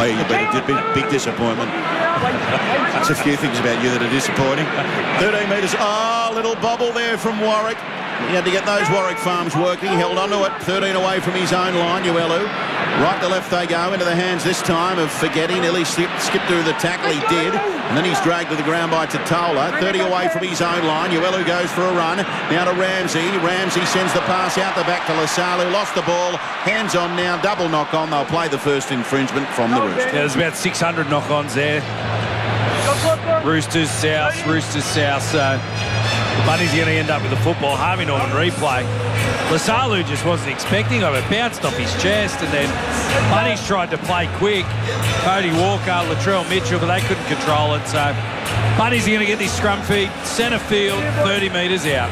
Oh, you've been a big disappointment. There's a few things about you that are disappointing. 13 metres. Oh, little bobble there from Warwick. He had to get those Warwick Farms working. Held onto it. 13 away from his own line, Uelu. Right to left they go, into the hands this time of Forgetty. Nearly skipped through the tackle, he did. And then he's dragged to the ground by Totola. 30 away from his own line. Uelu goes for a run. Now to Ramsey. Ramsey sends the pass out the back to Lasalu. Lost the ball. Hands on now. Double knock on. They'll play the first infringement from the Roosters. Yeah, there's about 600 knock-ons there. Roosters south. So the Bunnies are going to end up with the football. Harvey Norman replay. Lasalu just wasn't expecting of it. Bounced off his chest, and then Bunnies tried to play quick. Cody Walker, Latrell Mitchell, but they couldn't control it. So Bunnies are going to get this scrum feed. Centre field, 30 metres out.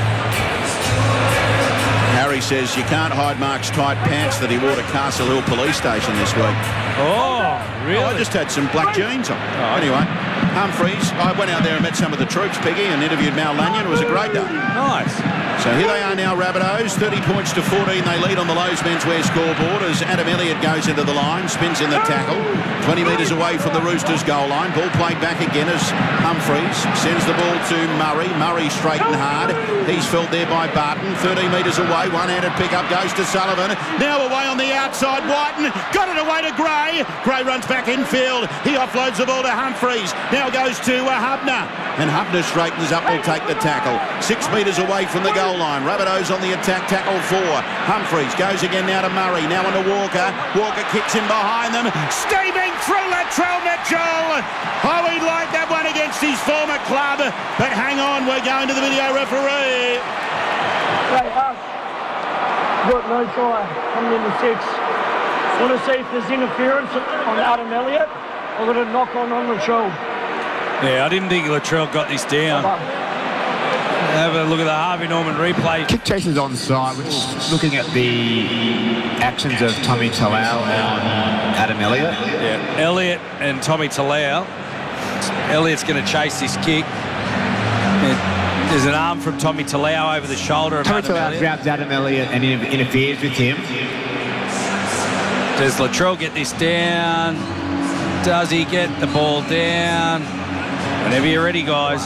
Harry says you can't hide Mark's tight pants that he wore to Castle Hill Police Station this week. Oh, really? Oh, I just had some black jeans on. Oh. Anyway, Humphreys. I went out there and met some of the troops, Piggy, and interviewed Mal Lanyon. It was a great day. Nice. So here they are now, Rabbitohs. 30 points to 14. They lead on the Lowe's menswear scoreboard as Adam Elliott goes into the line, spins in the tackle. 20 metres away from the Roosters goal line. Ball played back again as Humphreys sends the ball to Murray. Murray straight and hard. He's felt there by Barton. 13 metres away. One-handed pickup goes to Sullivan. Now away on the outside. Whiten got it away to Gray. Gray runs back infield. He offloads the ball to Humphreys. Now goes to Hubner. And Hubner straightens up, will take the tackle. 6 metres away from the goal line. Rabbitohs on the attack, tackle 4. Humphreys goes again now to Murray. Now on to Walker. Walker kicks in behind them. Steaming through Latrell Mitchell. Oh, he'd like that one against his former club. But hang on, we're going to the video referee. Hey, got no try coming in the 6. Want to see if there's interference on Adam Elliott or got a knock on Latrell. Yeah, I didn't think Latrell got this down. Have a look at the Harvey Norman replay. Kick chases on side, which looking at the actions of Tommy Talau and Adam Elliott. Yeah, Elliott and Tommy Talau. Elliott's going to chase this kick. There's an arm from Tommy Talau over the shoulder of Tommy Adam Talau Elliott. grabs Adam Elliott and interferes with him. Does Latrell get this down? Does he get the ball down? Whenever you're ready, guys.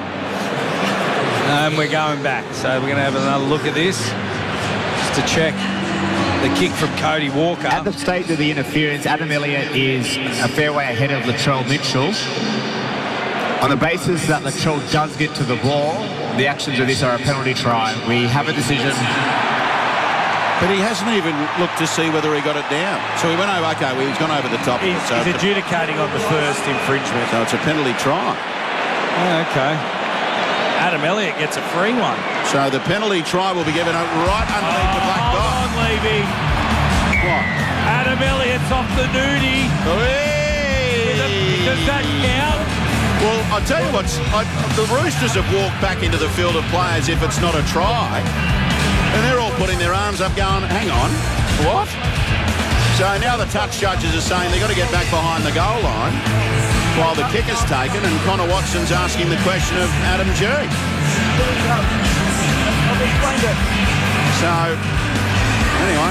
And we're going back. So we're going to have another look at this just to check the kick from Cody Walker. At the stage of the interference, Adam Elliott is a fair way ahead of Latrell Mitchell. On the basis that Latrell does get to the ball, the actions of this are a penalty try. We have a decision. But he hasn't even looked to see whether he got it down. So he went over, okay, well, he's gone over the top. He's adjudicating on the first infringement. So it's a penalty try. Oh, okay. Adam Elliott gets a free one. So the penalty try will be given right underneath the black dot. Hold on, Levy. What? Adam Elliott's off the nudie. Hey! Does that count? Well, I'll tell you what, the Roosters have walked back into the field of play as if it's not a try. And they're all putting their arms up going, hang on, what? So now the touch judges are saying they've got to get back behind the goal line while the kick is taken, and Connor Watson's asking the question of Adam G. So, anyway,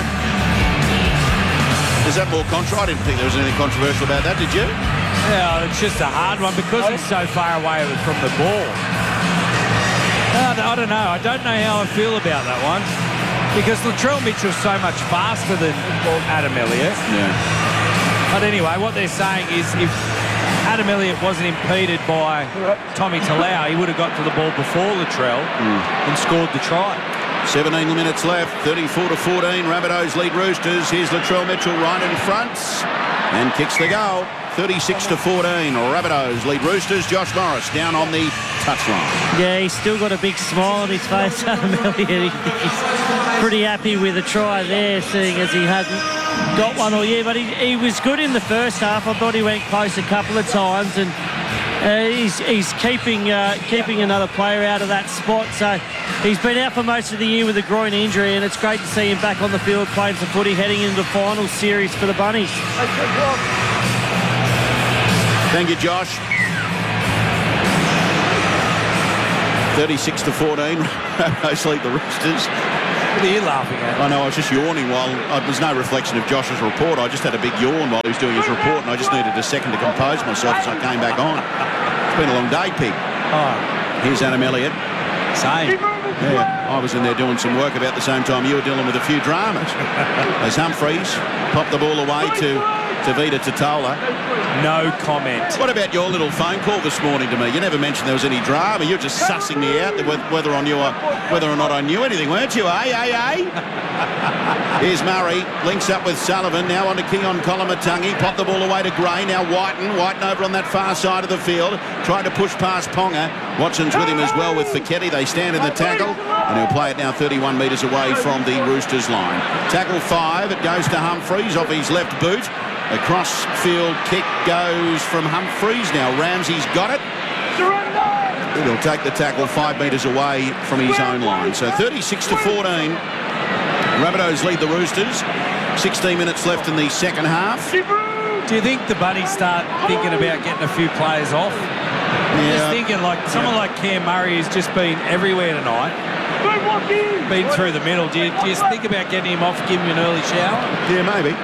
is that more I didn't think there was anything controversial about that, did you? Yeah, it's just a hard one because he's so far away from the ball. I don't know. I don't know how I feel about that one because Latrell Mitchell's so much faster than Adam Elliott. Yeah. But anyway, what they're saying is if Adam Elliott wasn't impeded by Tommy Talau, he would have got to the ball before Latrell and scored the try. 17 minutes left, 34-14. Rabbitohs lead Roosters. Here's Latrell Mitchell right in front and kicks the goal. 36-14. Rabbitohs lead Roosters. Josh Morris down on the touchline. Yeah, he's still got a big smile on his face, Adam Elliott. He's pretty happy with the try there, seeing as he hasn't got one all year. But he was good in the first half. I thought he went close a couple of times, and he's keeping another player out of that spot. So he's been out for most of the year with a groin injury, and it's great to see him back on the field playing some footy heading into the final series for the Bunnies. Thank you, Josh. 36-14. Rabbitohs lead the Roosters. What are you laughing at? I know, I was just yawning while... there's no reflection of Josh's report. I just had a big yawn while he was doing his report, and I just needed a second to compose myself as I came back on. It's been a long day, Pig. Oh, Here's Adam Elliott. same. Yeah, I was in there doing some work about the same time you were dealing with a few dramas. As Humphreys popped the ball away to Tevita Totola. No comment. What about your little phone call this morning to me? You never mentioned there was any drama. You're just sussing me out whether or not I knew anything, weren't you? Here's Murray, links up with Sullivan, now on to Keon Kolomatangi, pop the ball away to Gray, now Whiten over on that far side of the field, trying to push past Ponga. Watson's with him as well with Fichetti. They stand in the tackle, and he'll play it now 31 metres away from the Roosters line. Tackle 5, it goes to Humphreys off his left boot. A cross-field kick goes from Humphreys. Now Ramsey's got it. He'll take the tackle 5 metres away from his own line. So 36-14. Rabbitohs lead the Roosters. 16 minutes left in the second half. Do you think the Bunnies start thinking about getting a few players off? Just thinking like someone like Cam Murray has just been everywhere tonight. Been through the middle. Do you just think about getting him off, giving him an early shower? Yeah, maybe.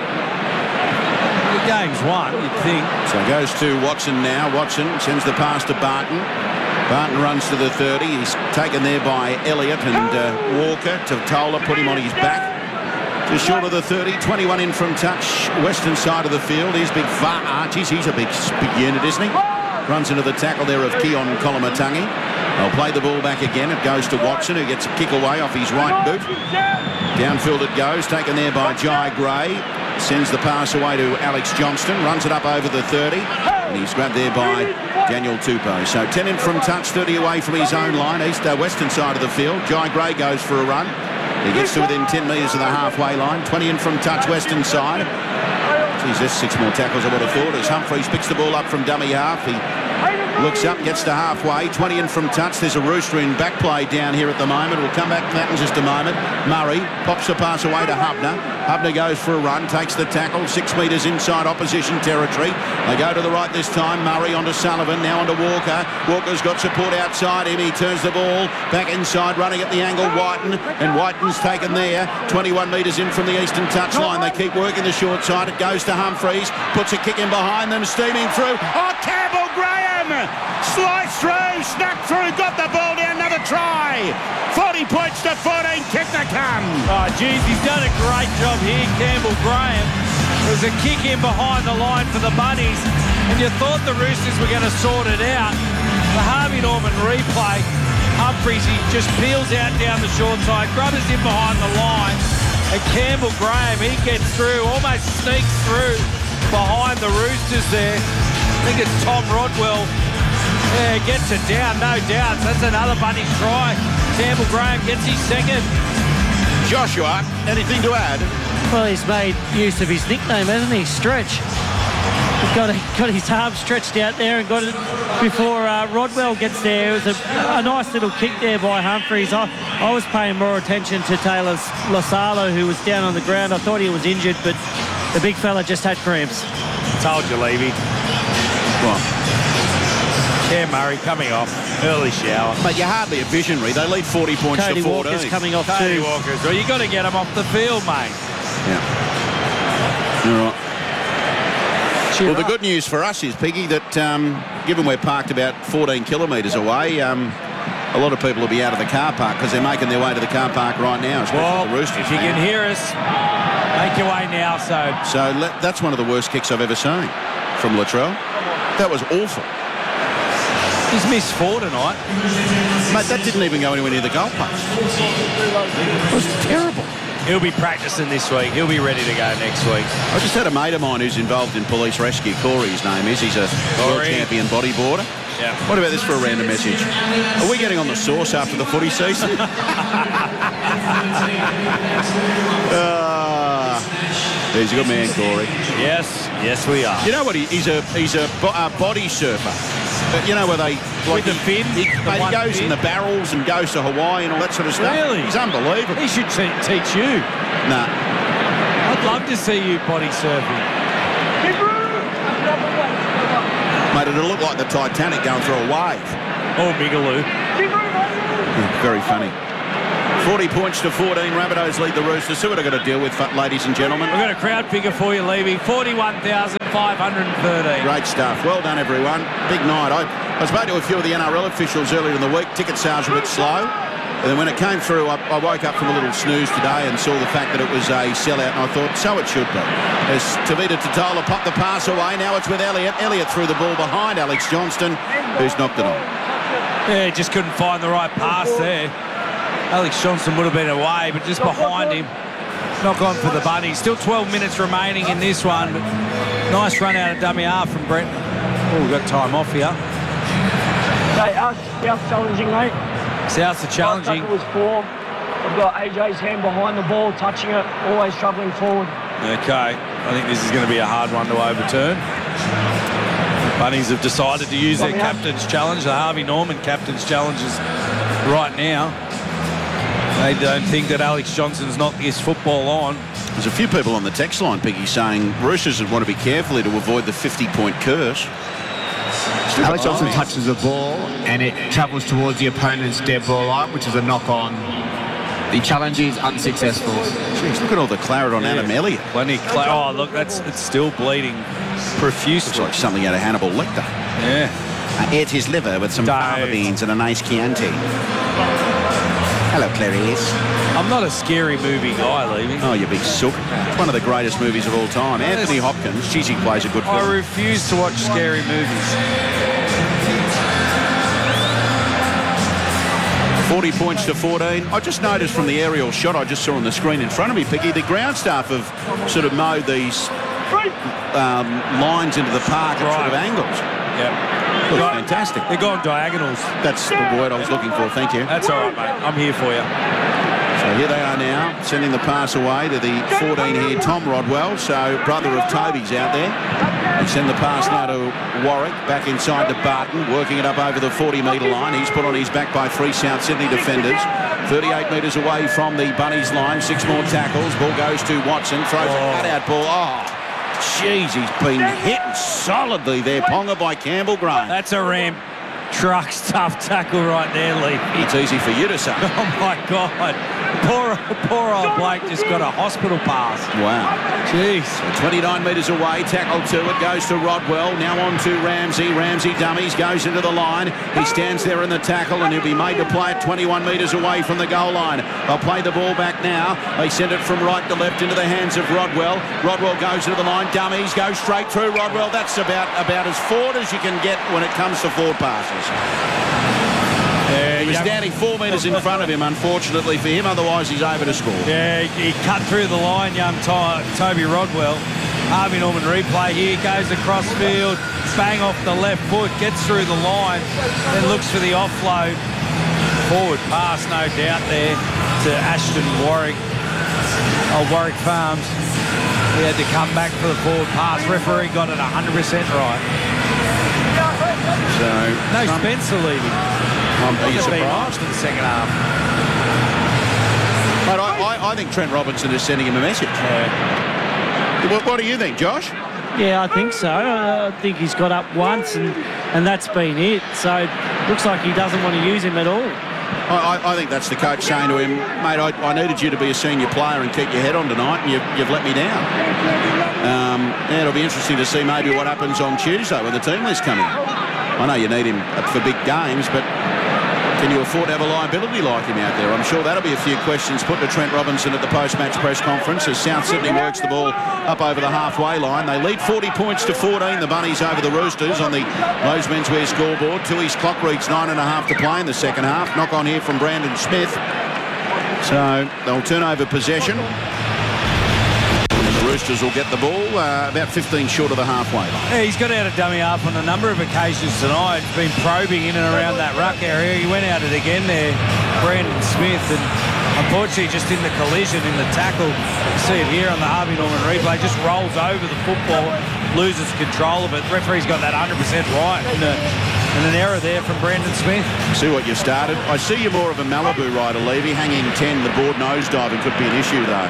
The game's won, you'd think. So it goes to Watson now. Watson sends the pass to Barton. Barton runs to the 30. He's taken there by Elliott and Walker. Totola put him on his back. Just short of the 30. 21 in from touch. Western side of the field. Here's big Archies. He's a big unit, isn't he? Runs into the tackle there of Keon Kolomatangi. They'll play the ball back again. It goes to Watson, who gets a kick away off his right boot. Downfield it goes. Taken there by Jai Gray. Sends the pass away to Alex Johnston. Runs it up over the 30. And he's grabbed there by Daniel Tupou. So 10 in from touch, 30 away from his own line. Western side of the field. Jai Gray goes for a run. He gets to within 10 metres of the halfway line. 20 in from touch, Western side. Geez, there's 6 more tackles I would have thought. As Humphreys picks the ball up from dummy half. He looks up, gets to halfway. 20 in from touch. There's a Rooster in back play down here at the moment. We'll come back to that in just a moment. Murray pops the pass away to Hubner. Hubner goes for a run, takes the tackle, 6 metres inside opposition territory. They go to the right this time. Murray onto Sullivan, now onto Walker. Walker's got support outside him. He turns the ball back inside, running at the angle, Whiten. And Whiten's taken there. 21 metres in from the eastern touch line. They keep working the short side. It goes to Humphreys. Puts a kick in behind them, steaming through. Oh, Campbell Graham! Sliced through, snuck through, got the ball down, another try. 40 points to 14, kick to come. Oh, geez, he's done a great job here, Campbell Graham. There was a kick in behind the line for the Bunnies, and you thought the Roosters were going to sort it out. The Harvey Norman replay, Humphreys, he just peels out down the short side, Grubbers in behind the line, and Campbell Graham, he gets through, almost sneaks through behind the Roosters there. I think it's Tom Rodwell. Yeah, gets it down, no doubt. That's another Bunnies try. Campbell Graham gets his second. Joshua, anything to add? Well, he's made use of his nickname, hasn't he? Stretch. He got his arm stretched out there and got it before Rodwell gets there. It was a nice little kick there by Humphreys. I was paying more attention to Taylor Lasalo, who was down on the ground. I thought he was injured, but the big fella just had cramps. Told you, Levy. What? Cam Murray coming off, early shower. But you're hardly a visionary. They lead 40 points Cody to 14. Walker's coming off Cody too. Walker's. Well, you got to get him off the field, mate. Yeah. All right. Well, the good news for us is, Piggy, that given we're parked about 14 kilometres away, a lot of people will be out of the car park because they're making their way to the car park right now, especially the Roosters. If you can hear us, make your way now. So that's one of the worst kicks I've ever seen from Latrell. That was awful. He's missed 4 tonight. Mate, that didn't even go anywhere near the goalpost. It was terrible. He'll be practicing this week. He'll be ready to go next week. I just had a mate of mine who's involved in police rescue. Corey, his name is. He's a world champion bodyboarder. Yeah. What about this for a random message? Are we getting on the sauce after the footy season? He's a good man, Corey. Yes, we are. You know what? He's a body surfer. You know where they with the fin. He goes in the barrels and goes to Hawaii and all that sort of stuff. Really? He's unbelievable. He should teach you. Nah. I'd love to see you body surfing. Mate, it'll look like the Titanic going through a wave. Oh, Migaloo. Yeah, very funny. 40 points to 14. Rabbitohs lead the Roosters. See what I've got to deal with, ladies and gentlemen. We've got a crowd figure for you, Levy. 41,513. Great stuff. Well done, everyone. Big night. I spoke to a few of the NRL officials earlier in the week. Ticket sales were a bit slow. And then when it came through, I woke up from a little snooze today and saw the fact that it was a sellout, and I thought, so it should be. As Tavita Totola popped the pass away, now it's with Elliott. Elliott threw the ball behind Alex Johnston, who's knocked it on. Yeah, just couldn't find the right pass there. Alex Johnston would have been away, but just behind him. Knock on for the Bunnies. Still 12 minutes remaining in this one. But nice run out of dummy half from Brent. Oh, we've got time off here. Okay, us challenging, mate. South's are challenging. Tackle was 4. I've got AJ's hand behind the ball, touching it, always travelling forward. Okay, I think this is going to be a hard one to overturn. Bunnies have decided to use their captain's challenge, the Harvey Norman captain's challenges right now. They don't think that Alex Johnston's knocked this football on. There's a few people on the text line, Piggy, saying Roosters would want to be careful to avoid the 50-point curse. Alex Johnston touches the ball and it travels towards the opponent's dead ball line, which is a knock-on. The challenge is unsuccessful. Jeez, look at all the claret on Adam Elliott. Plenty of oh, look, it's still bleeding profusely. Looks like something out of Hannibal Lecter. Yeah. I ate his liver with some fava beans and a nice Chianti. Hello, Clarice. I'm not a scary movie guy, Levy. Oh, you big sook. It's one of the greatest movies of all time. Anthony Hopkins, geez, he plays a good film. I refuse to watch scary movies. 40 points to 14. I just noticed from the aerial shot I just saw on the screen in front of me, Piggy, the ground staff have sort of mowed these lines into the park at sort of angles. Yep. Looks fantastic. They're going diagonals. That's the word I was looking for, thank you. That's all right, mate. I'm here for you. So here they are now, sending the pass away to the 14 here, Tom Rodwell. So brother of Toby's out there. They send the pass now to Warwick, back inside to Barton, working it up over the 40-metre line. He's put on his back by 3 South Sydney defenders. 38 metres away from the Bunnies line, 6 more tackles. Ball goes to Watson, throws a cutout ball. Oh, jeez, he's been hit solidly there. Ponga by Campbell Graham. That's a Ram truck stuff tackle right there, Lee. It's easy for you to say. Oh, my God. Poor old Blake just got a hospital pass. Wow. Jeez. 29 metres away, tackle to it, goes to Rodwell, now on to Ramsey. Ramsey dummies, goes into the line. He stands there in the tackle and he'll be made to play it 21 metres away from the goal line. They'll play the ball back now. They send it from right to left into the hands of Rodwell. Rodwell goes into the line, dummies, goes straight through Rodwell. That's about as forward as you can get when it comes to forward passes. Yeah, he was standing 4 metres in front of him, unfortunately for him, otherwise he's over to score. Yeah, he cut through the line, young Toby Rodwell. Harvey Norman replay here, goes across field, bang off the left foot, gets through the line, then looks for the offload. Forward pass, no doubt there, to Ashton Warwick, Warwick Farms. He had to come back for the forward pass. Referee got it 100% right. So no Spencer leaving. Are you surprised? In the second half. But I think Trent Robinson is sending him a message. Yeah. What do you think, Josh? Yeah, I think so. I think he's got up once and that's been it. So looks like he doesn't want to use him at all. I think that's the coach saying to him, mate, I needed you to be a senior player and keep your head on tonight, and you've let me down. Yeah, it'll be interesting to see maybe what happens on Tuesday when the team list coming in. I know you need him for big games, but can you afford to have a liability like him out there? I'm sure that'll be a few questions put to Trent Robinson at the post-match press conference as South Sydney works the ball up over the halfway line. They lead 40 points to 14, the Bunnies over the Roosters on the Lowe's Menswear scoreboard. Tooheys clock reads 9.5 to play in the second half. Knock on here from Brandon Smith. So they'll turn over possession. The Roosters will get the ball about 15 short of the halfway line. Yeah, he's got out a dummy half on a number of occasions tonight. He's been probing in and around that ruck area. He went at it again there, Brandon Smith, and unfortunately just in the collision, in the tackle, you see it here on the Harvey Norman replay, just rolls over the football, loses control of it. The referee's got that 100% right, and an error there from Brandon Smith. See what you've started. I see you're more of a Malibu rider, Levy. Hanging 10, the board nosediving could be an issue though.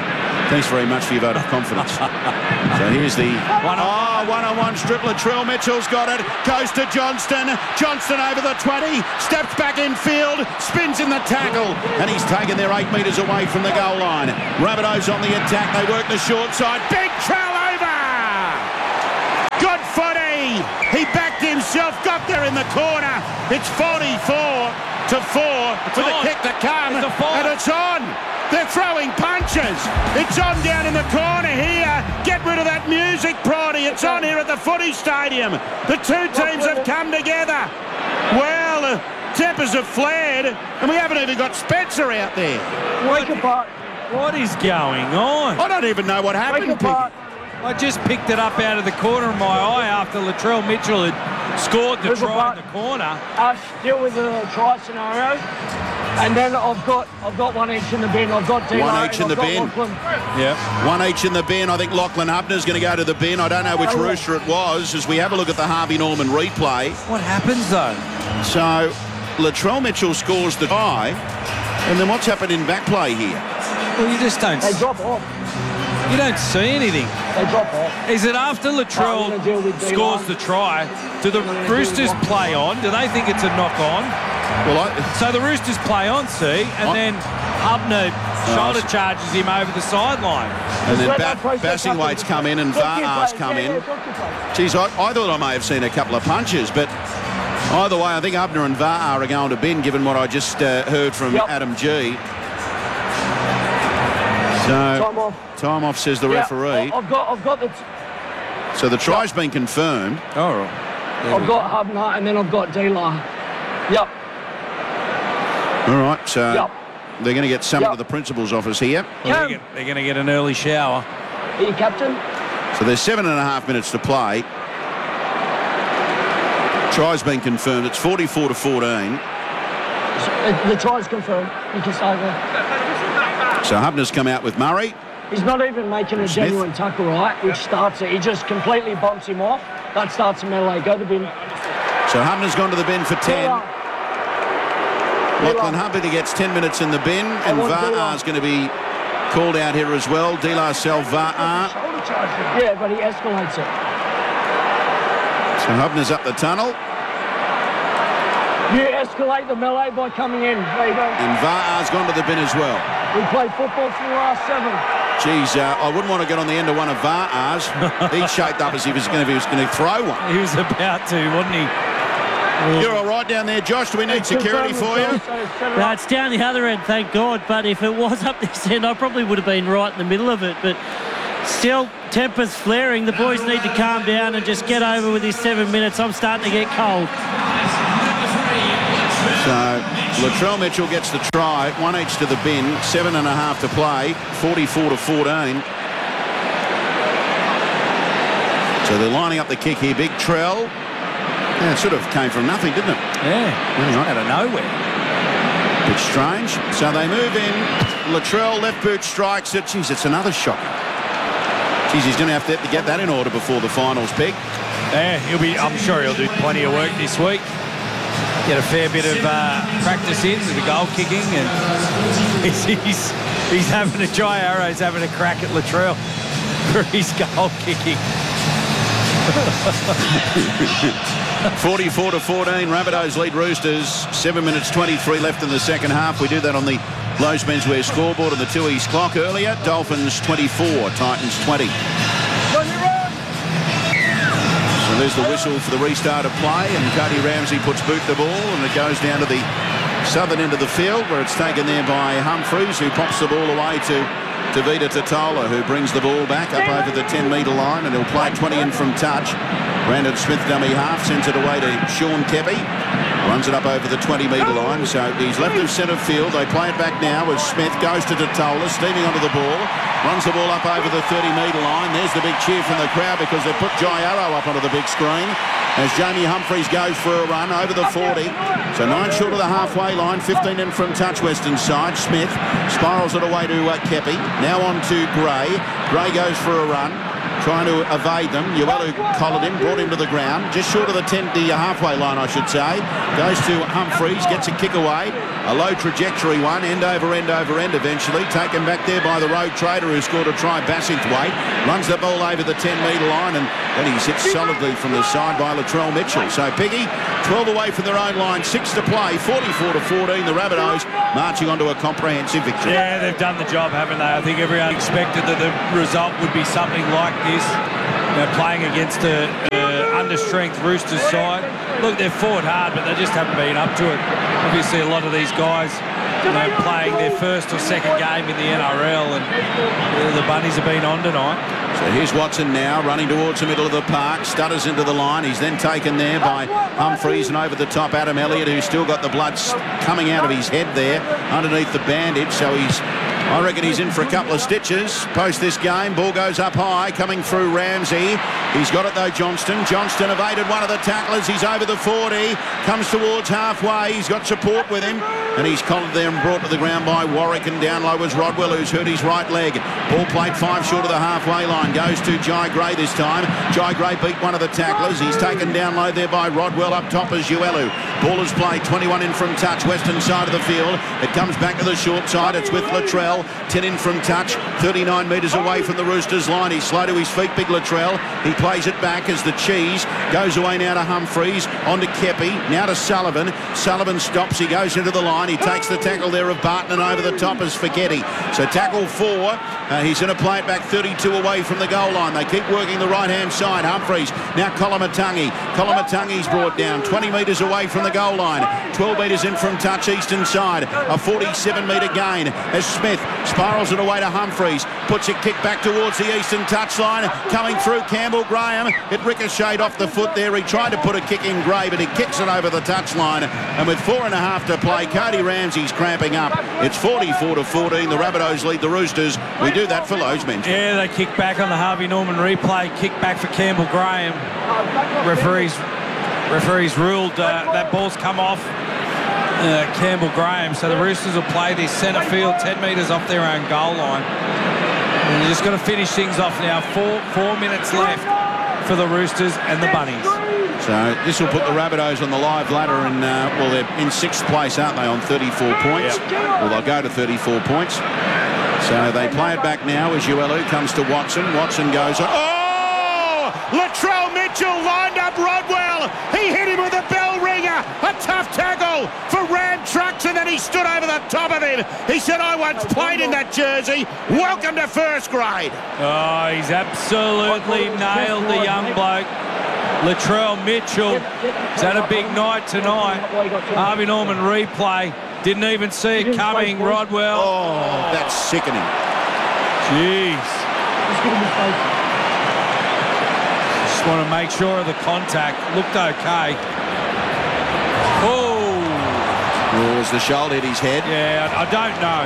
Thanks very much for your vote of confidence. So here's the one-on-one strip. Latrell Mitchell's got it. Goes to Johnston. Johnston over the 20. Steps back in field. Spins in the tackle. And he's taken there 8 metres away from the goal line. Rabbitohs on the attack. They work the short side. Big trail over. Good footy. He backed himself. Got there in the corner. It's 44-4 with a kick to come. And it's on. They're throwing punches. It's on down in the corner here. Get rid of that music, Proddy. It's on here at the footy stadium. The two teams have come together. Well, tempers have flared, and we haven't even got Spencer out there. What is going on? I don't even know what happened, Piggy. I just picked it up out of the corner of my eye after Latrell Mitchell had scored the try in the corner. Still with the try scenario. And then I've got one each in the bin. I've got Dilo. One each in the bin. Yeah. One each in the bin. I think Lachlan Hubner's going to go to the bin. I don't know which rooster it was as we have a look at the Harvey Norman replay. What happens, though? So Latrell Mitchell scores the try. And then what's happened in back play here? Well, you just don't... They drop off. You don't see anything. They drop off. Is it after Latrell scores the try, do the Roosters play on? Do they think it's a knock-on? Well, so the Roosters play on, see, and then Hubner shoulder charges him over the sideline. And then Bassingwaite's come in and Va'a's come in. Geez, I thought I may have seen a couple of punches, but either way, I think Hubner and Va'a are going to bin, given what I just heard from Adam G. So, time off, says the referee. I've got the... So the try's been confirmed. All right. I've got Hubner and then I've got Dilo. Yep. All right, so they're going to get some of the principal's office here. Well, they're going to get an early shower. Are you captain? So there's 7.5 minutes to play. Try's been confirmed. It's 44-14. The try's confirmed. You can stay there. So Hubner's come out with Murray. He's not even making a genuine tackle, right? Which starts it. He just completely bumps him off. That starts a melee. Go to the bin. So Hubner's gone to the bin for 10. Lachlan Humphrey gets 10 minutes in the bin, and Va'a's going to be called out here as well. Dila Va'a. Yeah, but he escalates it. So Hubner's up the tunnel. You escalate the melee by coming in. There you go. And Va'a's gone to the bin as well. We played football for the last 7. Geez, I wouldn't want to get on the end of one of Va'a's. He shaped up as if he was going to throw one. He was about to, wasn't he? You're all right down there, Josh. Do we need security for you? No, it's down the other end, thank God. But if it was up this end, I probably would have been right in the middle of it. But still, tempers flaring. The boys need to calm down and just get over with these 7 minutes. I'm starting to get cold. So Latrell Mitchell gets the try. 1 each to the bin. 7.5 to play. 44-14. So they're lining up the kick here. Big Trell. Yeah, it sort of came from nothing, didn't it? Yeah, out of nowhere. Bit strange. So they move in. Latrell, left boot strikes it. Jeez, it's another shot. Jeez, he's going to have to get that in order before the finals, Peg. Yeah, I'm sure he'll do plenty of work this week. Get a fair bit of practice in with the goal kicking, and he's having a Jai Arrow's having a crack at Latrell for his goal kicking. 44-14, Rabbitohs lead Roosters. 7 minutes 23 left in the second half. We do that on the Lowe's Menswear scoreboard and the 2 East clock earlier. Dolphins 24, Titans 20. So there's the whistle for the restart of play, and Cody Ramsey puts boot the ball, and it goes down to the southern end of the field where it's taken there by Humphreys, who pops the ball away to Vita Totola, who brings the ball back up over the 10-metre line, and he'll play 20 in from touch. Brandon Smith, dummy half, sends it away to Sean Keppie. Runs it up over the 20-metre line, so he's left of centre field. They play it back now as Smith goes to Totola, steaming onto the ball. Runs the ball up over the 30-metre line. There's the big cheer from the crowd because they put Jai Arrow up onto the big screen as Jamie Humphreys goes for a run over the 40. So 9 short of the halfway line, 15 in from touch western side. Smith spirals it away to Keppie. Now on to Gray. Gray goes for a run. trying to evade them. Uelu collared him, brought him to the ground, just short of the halfway line, I should say. Goes to Humphreys, gets a kick away. A low trajectory one, end over end over end eventually. Taken back there by the Road Trader, who scored a try Bassingthwaite. Runs the ball over the 10-metre line, and then he's hit solidly from the side by Latrell Mitchell. So Piggy, 12 away from their own line, 6 to play, 44-14. The Rabbitohs marching onto a comprehensive victory. Yeah, they've done the job, haven't they? I think everyone expected that the result would be something like this. You know, playing against a under-strength Roosters side. Look, they've fought hard, but they just haven't been up to it. Obviously, a lot of these guys, you know, playing their first or second game in the NRL, and the Bunnies have been on tonight. So here's Watson now, running towards the middle of the park, stutters into the line. He's then taken there by Humphreys, and over the top Adam Elliott, who's still got the blood coming out of his head there underneath the bandage. So I reckon he's in for a couple of stitches post this game. Ball goes up high, coming through Ramsey. He's got it though, Johnston. Johnston evaded one of the tacklers. He's over the 40, comes towards halfway. He's got support with him, and he's collared there and brought to the ground by Warwick, and down low was Rodwell, who's hurt his right leg. Ball played 5 short of the halfway line. Goes to Jai Gray this time. Jai Gray beat one of the tacklers. He's taken down low there by Rodwell. Up top is Uelu. Ball is played 21 in from touch, western side of the field. It comes back to the short side. It's with Latrell. 10 in from touch, 39 metres away from the Roosters line. He's slow to his feet, big Latrell. He plays it back as the Cheese goes away now to Humphreys, on to Kepi, now to Sullivan. Sullivan stops, he goes into the line. He takes the tackle there of Barton, and over the top is Faghetti. So tackle 4. He's going to play it back 32 away from the goal line. They keep working the right-hand side. Humphreys, now Colomatungi. Colomatungi's brought down 20 metres away from the goal line. 12 metres in from touch, eastern side. A 47-metre gain as Smith spirals it away to Humphreys. Puts a kick back towards the eastern touchline. Coming through Campbell Graham. It ricocheted off the foot there. He tried to put a kick in Gray, but he kicks it over the touchline. And with 4.5 to play, Cody Ramsey's cramping up. It's 44-14. The Rabbitohs lead the Roosters. We do that for Lowe's mention. Yeah, they kick back on the Harvey Norman replay. Kick back for Campbell Graham. Referees ruled that ball's come off Campbell Graham. So the Roosters will play this centre field 10 metres off their own goal line. And they're just going to finish things off now. 4 minutes left for the Roosters and the Bunnies. So this will put the Rabbitohs on the live ladder, and well, they're in 6th place, aren't they, on 34 points? Yep. Well, they'll go to 34 points. So they play it back now as Uelu comes to Watson. Watson goes, oh! Latrell Mitchell lined up Rodwell. He hit him with a bell ringer. A tough tackle for Ram Trucks, and then he stood over the top of him. He said, I once played in that jersey. Welcome to first grade. Oh, he's absolutely nailed the young bloke. Latrell Mitchell. He's had a big night tonight. Harvey Norman replay. Didn't even see it coming. Rodwell. Oh, that's sickening. Jeez. Just want to make sure of the contact. Looked okay. Oh. Was the shoulder hit his head? Yeah, I don't know.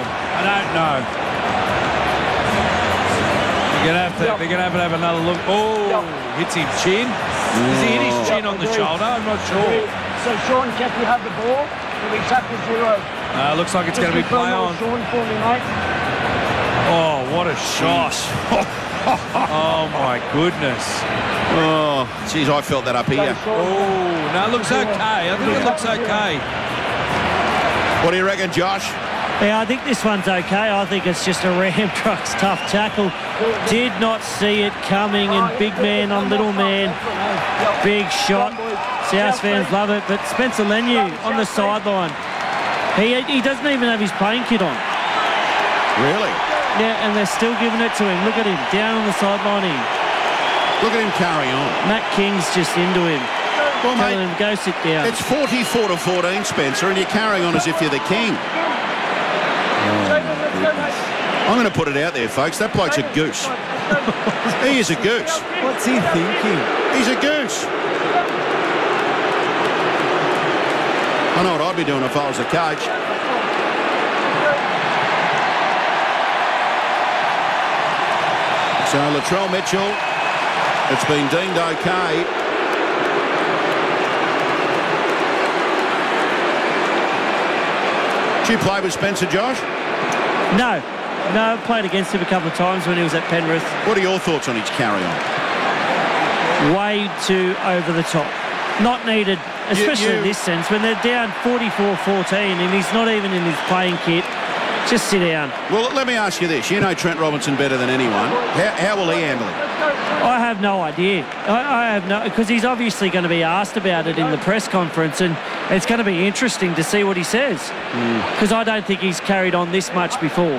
They're going to have another look. Oh, hits his chin. Does he hit his chin on the shoulder? I'm not sure. So Sean Kepi have the ball. He'll be tackle 0. Looks like it's going to be play on. Sean for me, mate. Oh, what a shot. Oh, my goodness. Oh, geez, I felt that up here. Oh, no, it looks okay. I think it looks okay. What do you reckon, Josh? Yeah, I think this one's okay. I think it's just a Ram Trucks tough tackle. Did not see it coming, and big man on little man. Big shot. South fans love it, but Spencer Leniu on the sideline. He doesn't even have his playing kit on. Really? Yeah, and they're still giving it to him. Look at him, down on the sideline. Look at him carry on. Matt King's just into him. Well, telling mate, him, go sit down. it's 44-14, Spencer, and you're carrying on as if you're the king. I'm going to put it out there, folks. That bloke's a goose. He is a goose. What's he thinking? He's a goose. I know what I'd be doing if I was a coach. So Latrell Mitchell, it's been deemed okay. Did you play with Spencer, Josh? No, No, I've played against him a couple of times when he was at Penrith. What are your thoughts on his carry-on? Way too over the top. Not needed, especially in this sense, when they're down 44-14 and he's not even in his playing kit. Just sit down. Well, let me ask you this. You know Trent Robinson better than anyone. How will he handle it? I have no idea. I have no... Because he's obviously going to be asked about it in the press conference, and it's going to be interesting to see what he says. Because I don't think he's carried on this much before.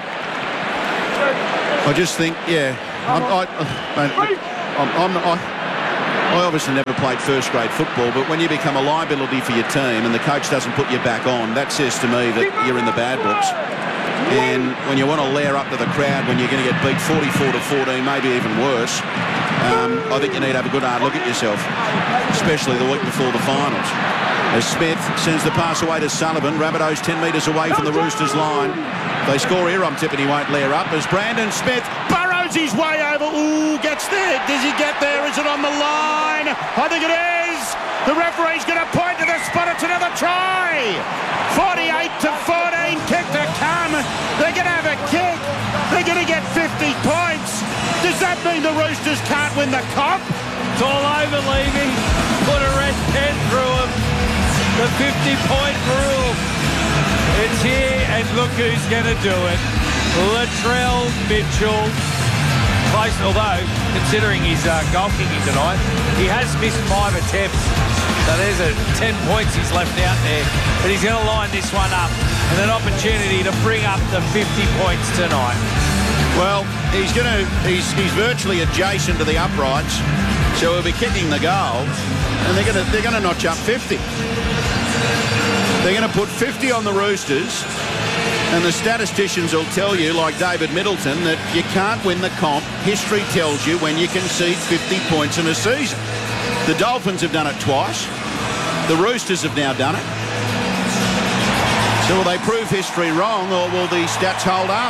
I just think, yeah... I obviously never played first-grade football, but when you become a liability for your team and the coach doesn't put you back on, that says to me that you're in the bad books. And when you want to lair up to the crowd when you're going to get beat 44-14, maybe even worse, I think you need to have a good hard look at yourself, especially the week before the finals. As Smith sends the pass away to Sullivan, Rabbitohs 10 metres away from the Roosters line. They score here, I'm tipping he won't lair up, as Brandon Smith burrows his way over. Ooh, gets there. Does he get there? Is it on the line? I think it is. The referee's going to point to the spot. It's another try. 48-14, kick to come. They're going to have a kick. They're going to get 50 points. Does that mean the Roosters can't win the comp? It's all over, Levy. Put a red pen through him. The 50-point rule. It's here, and look who's going to do it. Latrell Mitchell. Close, although, considering his goal kicking tonight, he has missed 5 attempts. So there's 10 points he's left out there. But he's going to line this one up and an opportunity to bring up the 50 points tonight. Well, he's virtually adjacent to the uprights, so he'll be kicking the goal, and they're going to notch up 50. They're going to put 50 on the Roosters, and the statisticians will tell you, like David Middleton, that you can't win the comp. History tells you when you concede 50 points in a season. The Dolphins have done it twice. The Roosters have now done it. So will they prove history wrong, or will the stats hold up?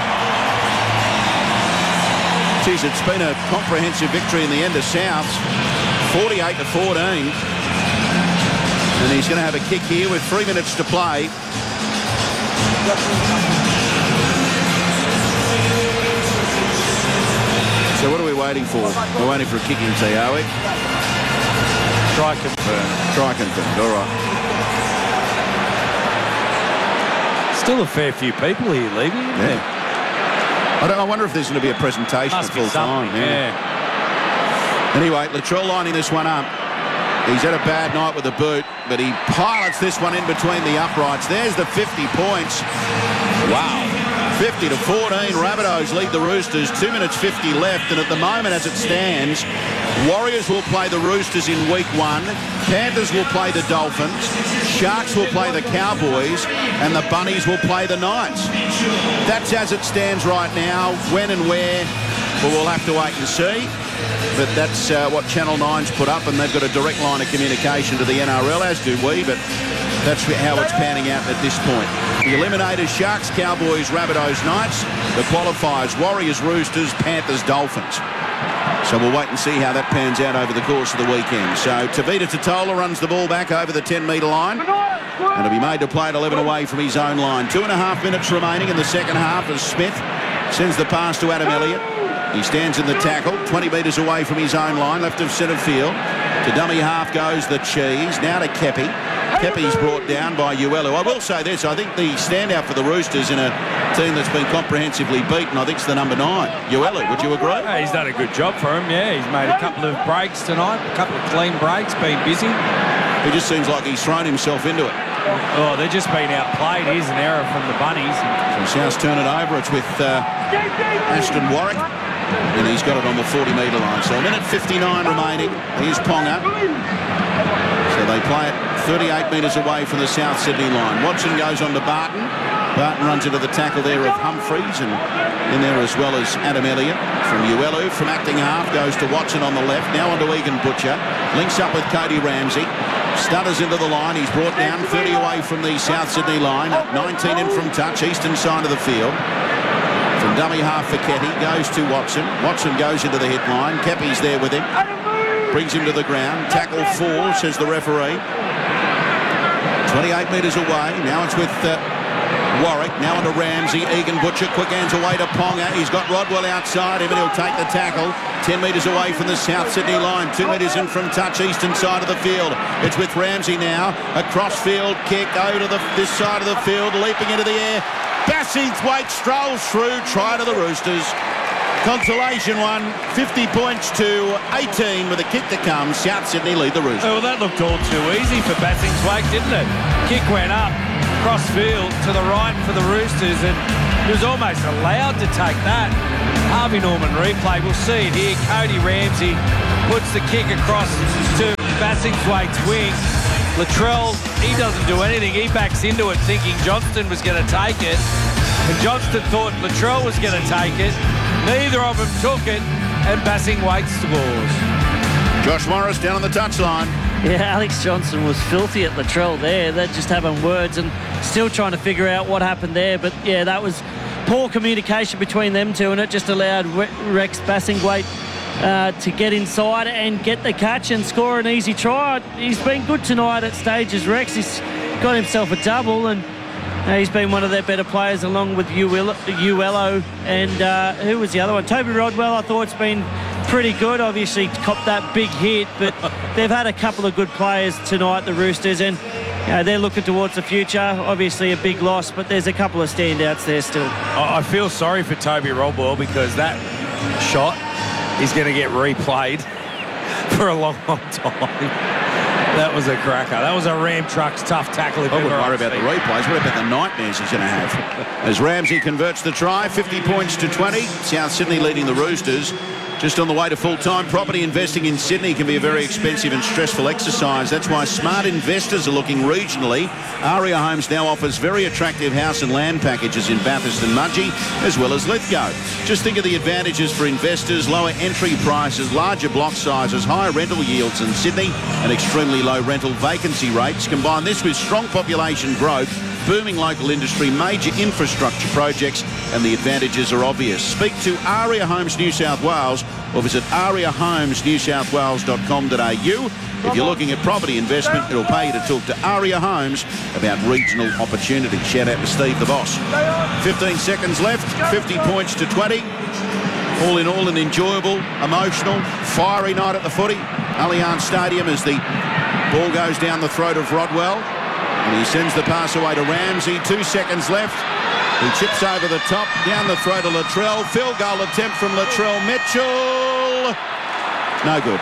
Geez, it's been a comprehensive victory in the end of Souths, 48-14. And he's going to have a kick here with 3 minutes to play. So what are we waiting for? We're waiting for a kicking tee, are we? Try confirmed. Try confirmed, all right. Still a fair few people here, Levy, isn't there? I wonder if there's going to be a presentation at full time. Yeah. Anyway, Latrell lining this one up. He's had a bad night with the boot, but he pilots this one in between the uprights. There's the 50 points. Wow. 50-14. Rabbitohs lead the Roosters. 2 minutes 50 left, and at the moment, as it stands, Warriors will play the Roosters in week 1. Panthers will play the Dolphins. Sharks will play the Cowboys, and the Bunnies will play the Knights. That's as it stands right now. When and where, well, we'll have to wait and see. But that's what Channel 9's put up, and they've got a direct line of communication to the NRL, as do we, but that's how it's panning out at this point. The eliminators: Sharks, Cowboys, Rabbitohs, Knights. The qualifiers: Warriors, Roosters, Panthers, Dolphins. So we'll wait and see how that pans out over the course of the weekend. So Tavita Totola runs the ball back over the 10-metre line, and he'll be made to play at 11 away from his own line. 2.5 minutes remaining in the second half as Smith sends the pass to Adam Elliott. He stands in the tackle, 20 metres away from his own line, left of centre field. To dummy half goes the Cheese. Now to Kepi. Kepi's brought down by Uelu. I will say this, I think the standout for the Roosters in a team that's been comprehensively beaten, I think, is the number 9, Uelu. Would you agree? Yeah, he's done a good job for him, yeah. He's made a couple of breaks tonight, a couple of clean breaks, been busy. He just seems like he's thrown himself into it. Oh, they're just being outplayed. Here's an error from the Bunnies. So Souths turn it over. It's with Ashton Warwick. And he's got it on the 40-metre line. So a minute 59 remaining. Here's Ponga. So they play it 38 metres away from the South Sydney line. Watson goes on to Barton. Barton runs into the tackle there of Humphreys, and in there as well as Adam Elliott. From Uelu, from acting half, goes to Watson on the left. Now on to Egan Butcher. Links up with Cody Ramsey. Stutters into the line. He's brought down 30 away from the South Sydney line. 19 in from touch, eastern side of the field. From dummy half for Ketty, goes to Watson. Watson goes into the hit line. Kepi's there with him. Brings him to the ground. Tackle 4, says the referee. 28 metres away. Now it's with Warwick now onto Ramsey. Egan Butcher, quick hands away to Ponga. He's got Rodwell outside him and he'll take the tackle. 10 metres away from the South Sydney line. 2 metres in from touch, eastern side of the field. It's with Ramsey now. A cross-field kick over to this side of the field, leaping into the air. Bassingthwaite strolls through, try to the Roosters. Consolation one, 50 points to 18 with a kick to come. South Sydney lead the Roosters. Oh, well, that looked all too easy for Bassingthwaite, didn't it? Kick went up, cross field to the right for the Roosters, and he was almost allowed to take that. Harvey Norman replay, we'll see it here. Cody Ramsey puts the kick across to Bassingthwaite's wing. Latrell, he doesn't do anything. He backs into it thinking Johnston was going to take it. And Johnston thought Latrell was going to take it. Neither of them took it, and Bassingthwaite scores. Josh Morris down on the touchline. Yeah, Alex Johnson was filthy at Latrell there. They're just having words and still trying to figure out what happened there. But, yeah, that was poor communication between them two, and it just allowed Rex Bassingthwaite to get inside and get the catch and score an easy try. He's been good tonight at stages, Rex. He's got himself a double, and he's been one of their better players along with Uello and who was the other one? Toby Rodwell, I thought, has been pretty good. Obviously copped that big hit, but they've had a couple of good players tonight, the Roosters, and they're looking towards the future. Obviously a big loss, but there's a couple of standouts there still. I feel sorry for Toby Rodwell because that shot is going to get replayed for a long, long time. That was a cracker. That was a Ram Trucks tough tackle. I wouldn't worry about the replays. What about the nightmares he's going to have? As Ramsey converts the try, 50 points to 20. South Sydney leading the Roosters. Just on the way to full-time, property investing in Sydney can be a very expensive and stressful exercise. That's why smart investors are looking regionally. Aria Homes now offers very attractive house and land packages in Bathurst and Mudgee, as well as Lithgow. Just think of the advantages for investors: lower entry prices, larger block sizes, higher rental yields in Sydney, and extremely low rental vacancy rates. Combine this with strong population growth, booming local industry, major infrastructure projects, and the advantages are obvious. Speak to Aria Homes New South Wales or visit ariahomesnewsouthwales.com.au. If you're looking at property investment, it'll pay you to talk to Aria Homes about regional opportunities. Shout out to Steve, the boss. 15 seconds left, 50 points to 20. All in all, an enjoyable, emotional, fiery night at the footy. Allianz Stadium as the ball goes down the throat of Rodwell. And he sends the pass away to Ramsey. 2 seconds left. He chips over the top, down the throat of Latrell. Field goal attempt from Latrell Mitchell. No good.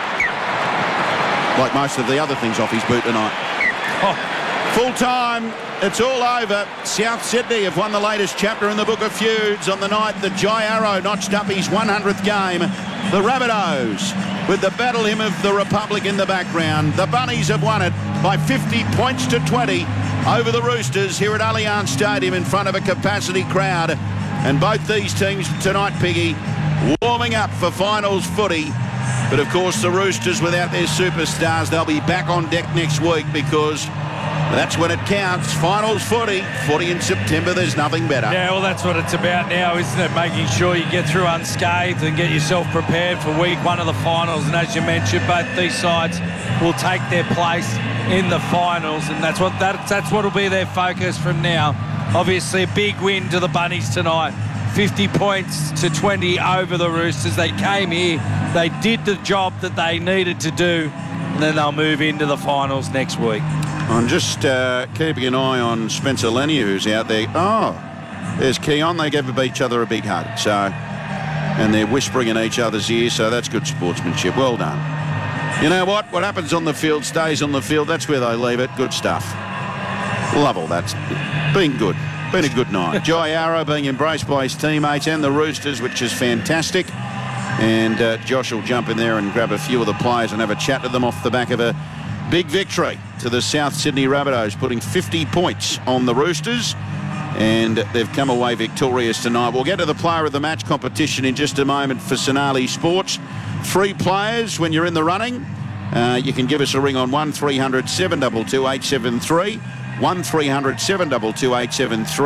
Like most of the other things off his boot tonight. Full time. It's all over. South Sydney have won the latest chapter in the Book of Feuds on the night that Jai Arrow notched up his 100th game. The Rabbitohs, with the battle hymn of the Republic in the background. The Bunnies have won it by 50 points to 20 over the Roosters here at Allianz Stadium in front of a capacity crowd. And both these teams tonight, Piggy, warming up for finals footy. But of course the Roosters, without their superstars, they'll be back on deck next week because that's when it counts. Finals footy in September. There's nothing better. Yeah, well, that's what it's about now, isn't it? Making sure you get through unscathed and get yourself prepared for week one of the finals. And as you mentioned, both these sides will take their place in the finals, and that's what will be their focus from now. Obviously, a big win to the Bunnies tonight. 50 points to 20 over the Roosters. They came here, they did the job that they needed to do, and then they'll move into the finals next week. I'm just keeping an eye on Spencer Leniu, who's out there. Oh, there's Keon. They gave each other a big hug. So, and they're whispering in each other's ears, so that's good sportsmanship. Well done. You know what? What happens on the field stays on the field. That's where they leave it. Good stuff. Love all that. Been good. Been a good night. Jai Arrow being embraced by his teammates and the Roosters, which is fantastic. And Josh will jump in there and grab a few of the players and have a chat to them off the back of a big victory to the South Sydney Rabbitohs, putting 50 points on the Roosters. And they've come away victorious tonight. We'll get to the player of the match competition in just a moment for Sonali Sports. 3 players when you're in the running. You can give us a ring on 1300 722 873. 1300 722 873.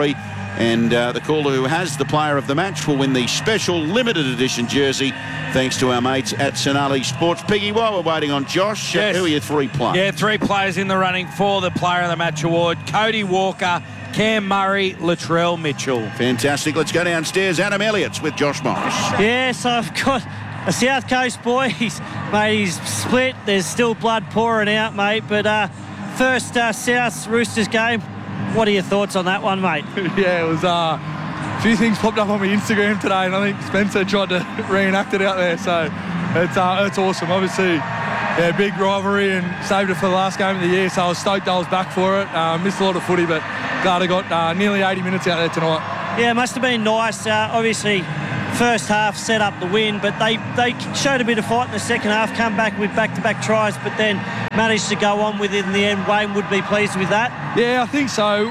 And the caller who has the player of the match will win the special limited edition jersey, thanks to our mates at Sonali Sports. Piggy, while we're waiting on Josh, Yes. who are your 3 players? Yeah, 3 players in the running for the Player of the Match award. Cody Walker, Cam Murray, Latrell Mitchell. Fantastic. Let's go downstairs. Adam Elliott's with Josh Morris. Yes, I've got a South Coast boy. Mate, he's split. There's still blood pouring out, mate. But first South Roosters game, what are your thoughts on that one, mate? Yeah, it was a few things popped up on my Instagram today, and I think Spencer tried to reenact it out there. So it's awesome. Obviously, yeah, big rivalry, and saved it for the last game of the year. So I was stoked I was back for it. Missed a lot of footy, but glad I got nearly 80 minutes out there tonight. Yeah, it must have been nice. Obviously, first half set up the win, but they showed a bit of fight in the second half, come back with back-to-back tries, but then managed to go on with it in the end. Wayne would be pleased with that. Yeah, I think so.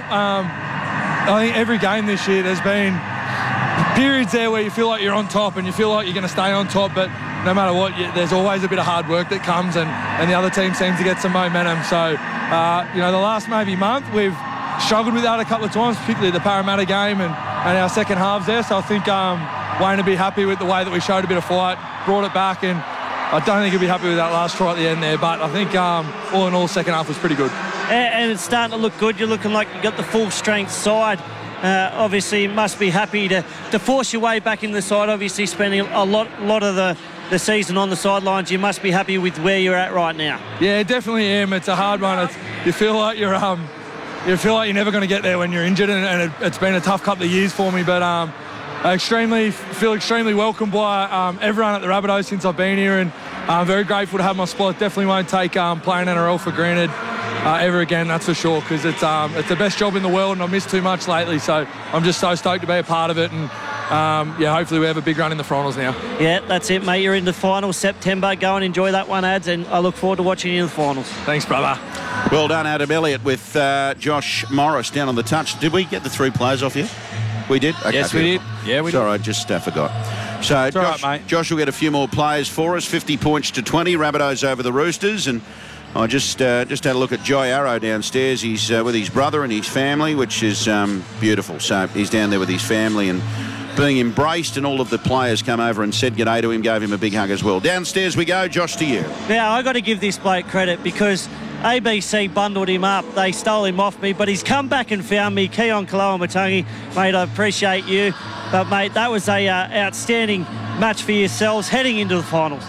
I think every game this year there's been periods there where you feel like you're on top and you feel like you're going to stay on top, but no matter what, there's always a bit of hard work that comes, and the other team seems to get some momentum. So, the last maybe month we've struggled with that a couple of times, particularly the Parramatta game and our second halves there. So I think Wayne will be happy with the way that we showed a bit of fight, brought it back, and I don't think he'll be happy with that last try at the end there. But I think all in all, second half was pretty good. And it's starting to look good. You're looking like you've got the full strength side. Obviously, you must be happy to force your way back in the side. Obviously, spending a lot of the season on the sidelines. You must be happy with where you're at right now. Yeah, definitely am. It's a hard one. You feel like you're never going to get there when you're injured, and it's been a tough couple of years for me. But I feel extremely welcomed by everyone at the Rabbitohs since I've been here, and I'm very grateful to have my spot. Definitely won't take playing NRL for granted ever again, that's for sure, because it's the best job in the world, and I've missed too much lately. So I'm just so stoked to be a part of it, and hopefully we have a big run in the finals now. Yeah, that's it, mate. You're in the finals September. Go and enjoy that one, Ads, and I look forward to watching you in the finals. Thanks, brother. Well done, Adam Elliott, with Josh Morris down on the touch. Did we get the 3 players off you? We did? Okay, Yes, we did. Yeah, we did. Sorry, I just forgot. So all right, mate. Josh will get a few more players for us. 50 points to 20. Rabbitohs over the Roosters. And I just had a look at Jai Arrow downstairs. He's with his brother and his family, which is beautiful. So he's down there with his family and being embraced, and all of the players come over and said g'day to him, gave him a big hug as well. Downstairs we go. Josh, to you. Now, I got to give this bloke credit because ABC bundled him up. They stole him off me, but he's come back and found me. Keon Kaloa-Matangi, mate, I appreciate you. But, mate, that was a outstanding match for yourselves heading into the finals.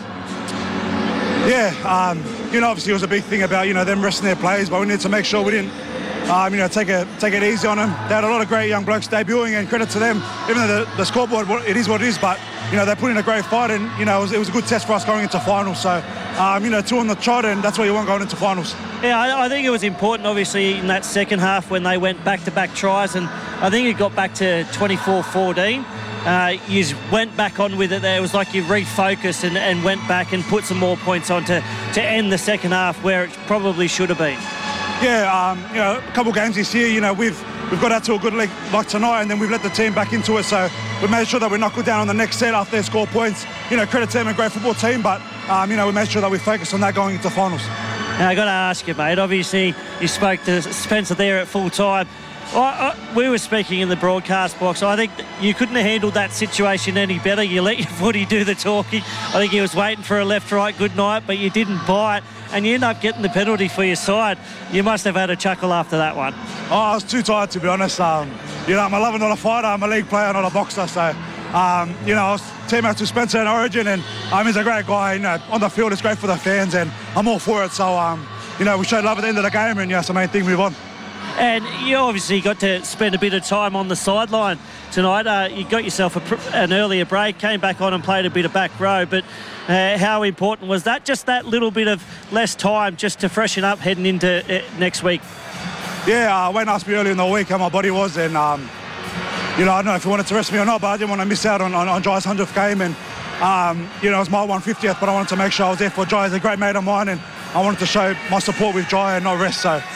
Yeah, obviously it was a big thing about, them resting their players, but we needed to make sure we didn't, take it easy on them. They had a lot of great young blokes debuting, and credit to them. Even though the scoreboard, it is what it is, but, they put in a great fight, and, it was a good test for us going into finals. So, 2 on the trot, and that's what you want going into finals. Yeah, I think it was important, obviously, in that second half when they went back-to-back tries, and I think it got back to 24-14. You went back on with it there. It was like you refocused and went back and put some more points on to end the second half where it probably should have been. Yeah, a couple of games this year, we've got out to a good league like tonight, and then we've let the team back into it. So we made sure that we knuckled down on the next set after they score points. Credit to them, a great football team, but, we made sure that we focused on that going into finals. Now, I got to ask you, mate, obviously you spoke to Spencer there at full time. We were speaking in the broadcast box. I think you couldn't have handled that situation any better. You let your footy do the talking. I think he was waiting for a left-right good night, but you didn't bite, and you end up getting the penalty for your side. You must have had a chuckle after that one. I was too tired, to be honest. I'm a lover, not a fighter. I'm a league player, not a boxer. So, I was teammates with Spencer in Origin, and he's a great guy. On the field, it's great for the fans, and I'm all for it. So, we showed love at the end of the game, and that's the main thing. Move on. And you obviously got to spend a bit of time on the sideline tonight. You got yourself an earlier break, came back on and played a bit of back row. But how important was that? Just that little bit of less time just to freshen up heading into next week? Yeah, Wayne asked me earlier in the week how my body was. And, I don't know if he wanted to rest me or not, but I didn't want to miss out on Jai's 100th game. And, it was my 150th, but I wanted to make sure I was there for Jai. He's a great mate of mine, and I wanted to show my support with Jai and not rest. So,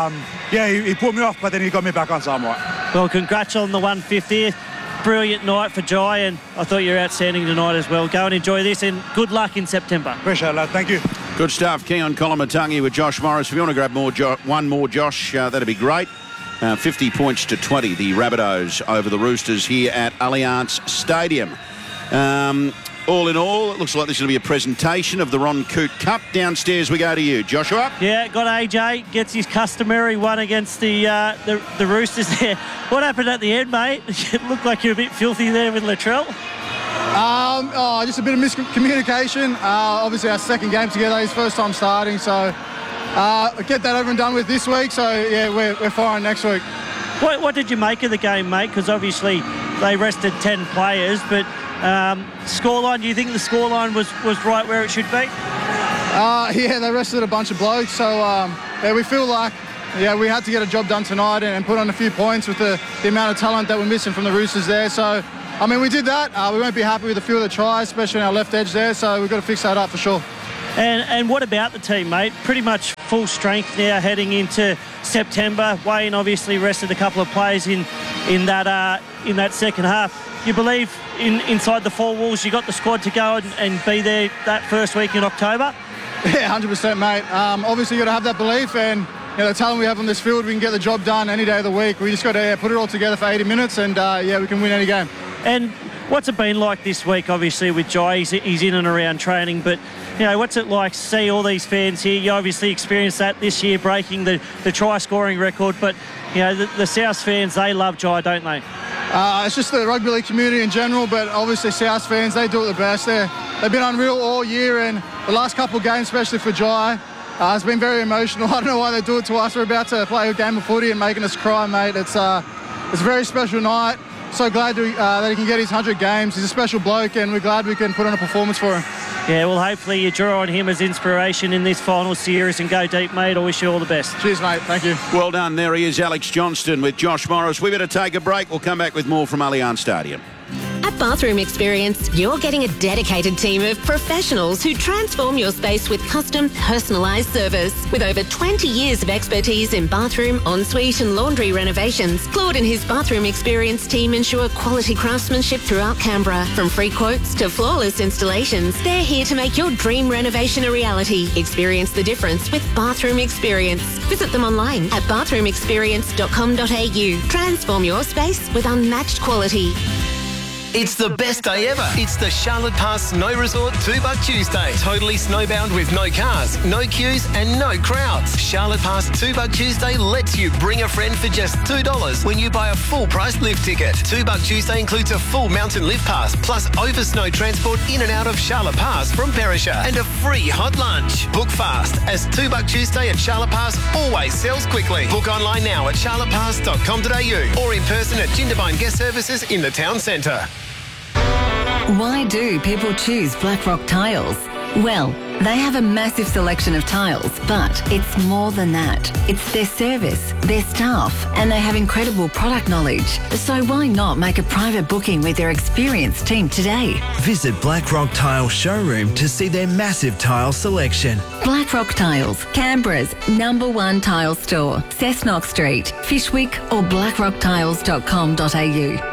he pulled me off, but then he got me back on, so I'm right. Well, congrats on the 150th. Brilliant night for Jai, and I thought you were outstanding tonight as well. Go and enjoy this, and good luck in September. Appreciate it, lad. Thank you. Good stuff. Keon Koloamatangi with Josh Morris. If you want to grab one more Josh, that'd be great. 50 points to 20, the Rabbitohs over the Roosters here at Allianz Stadium. All in all, it looks like this is going to be a presentation of the Ron Coote Cup. Downstairs we go to you, Joshua. Yeah, got AJ, gets his customary one against the Roosters there. What happened at the end, mate? It looked like you're a bit filthy there with Latrell. Just a bit of miscommunication. Obviously, our second game together, his first time starting, so get that over and done with this week. So, yeah, we're firing next week. What did you make of the game, mate? Because obviously they rested 10 players, but scoreline, do you think the scoreline was right where it should be? Yeah, they rested a bunch of blokes, so we feel like we had to get a job done tonight and put on a few points with the amount of talent that we're missing from the Roosters there. So, I mean, we did that. We won't be happy with a few of the tries, especially on our left edge there, so we've got to fix that up for sure. And what about the team, mate? Pretty much full strength now heading into September. Wayne obviously rested a couple of players in that second half. You believe inside the four walls you got the squad to go and be there that first week in October? Yeah, 100%, mate. Obviously, you got to have that belief, and the talent we have on this field, we can get the job done any day of the week. We just got to put it all together for 80 minutes, and we can win any game. And what's it been like this week? Obviously, with Jai, he's in and around training, but what's it like to see all these fans here? You obviously experienced that this year, breaking the try scoring record, but the South fans, they love Jai, don't they? It's just the rugby league community in general, but obviously South fans, they do it the best. They've been unreal all year, and the last couple of games, especially for Jai, it's been very emotional. I don't know why they do it to us. We're about to play a game of footy and making us cry, mate. It's a very special night. So glad that he can get his 100 games. He's a special bloke, and we're glad we can put on a performance for him. Yeah, well, hopefully you draw on him as inspiration in this final series and go deep, mate. I wish you all the best. Cheers, mate. Thank you. Well done. There he is, Alex Johnston with Josh Morris. We better take a break. We'll come back with more from Allianz Stadium. At Bathroom Experience, you're getting a dedicated team of professionals who transform your space with custom, personalised service. With over 20 years of expertise in bathroom, ensuite and laundry renovations, Claude and his Bathroom Experience team ensure quality craftsmanship throughout Canberra. From free quotes to flawless installations, they're here to make your dream renovation a reality. Experience the difference with Bathroom Experience. Visit them online at bathroomexperience.com.au. Transform your space with unmatched quality. It's the best day ever. It's the Charlotte Pass Snow Resort $2 Tuesday. Totally snowbound with no cars, no queues and no crowds. Charlotte Pass $2 Tuesday lets you bring a friend for just $2 when you buy a full price lift ticket. $2 Tuesday includes a full mountain lift pass plus over snow transport in and out of Charlotte Pass from Perisher and a free hot lunch. Book fast as $2 Tuesday at Charlotte Pass always sells quickly. Book online now at charlottepass.com.au or in person at Jindabyne Guest Services in the town centre. Why do people choose Blackrock Tiles? Well, they have a massive selection of tiles, but it's more than that. It's their service, their staff, and they have incredible product knowledge. So why not make a private booking with their experienced team today? Visit Blackrock Tile Showroom to see their massive tile selection. Blackrock Tiles, Canberra's #1 tile store. Cessnock Street, Fishwick or blackrocktiles.com.au.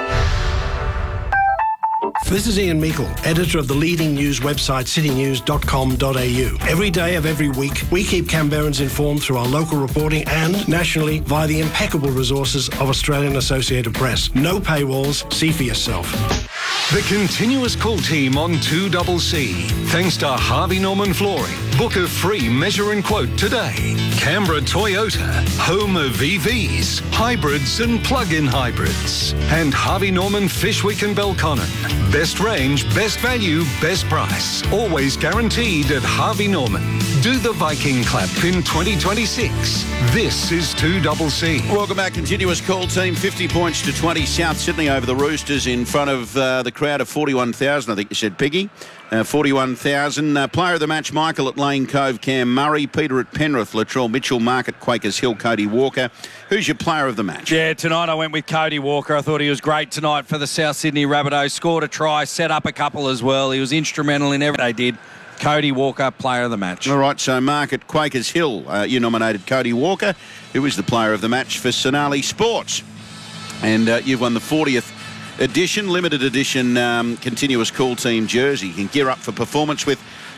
This is Ian Meikle, editor of the leading news website citynews.com.au. Every day of every week, we keep Canberrans informed through our local reporting and nationally via the impeccable resources of Australian Associated Press. No paywalls, see for yourself. The continuous call team on 2CC. Thanks to Harvey Norman Flooring. Book a free measure and quote today. Canberra Toyota, home of EVs, hybrids and plug-in hybrids. And Harvey Norman Fishwick and Belconnen. Best range, best value, best price. Always guaranteed at Harvey Norman. Do the Viking clap in 2026. This is 2CC. Welcome back. Continuous call team. 50 points to 20. South Sydney over the Roosters in front of the crowd of 41,000. I think you said, Piggy. 41,000. Player of the match, Michael at Lane Cove, Cam Murray. Peter at Penrith, Latrell Mitchell. Mark at Quakers Hill, Cody Walker. Who's your player of the match? Yeah, tonight I went with Cody Walker. I thought he was great tonight for the South Sydney Rabbitohs. Scored a try, set up a couple as well. He was instrumental in everything they did. Cody Walker, player of the match. All right, so Mark at Quakers Hill, you nominated Cody Walker, who is the player of the match for Sonali Sports. And you've won the 40th limited edition continuous call team jersey. You can gear up for performance with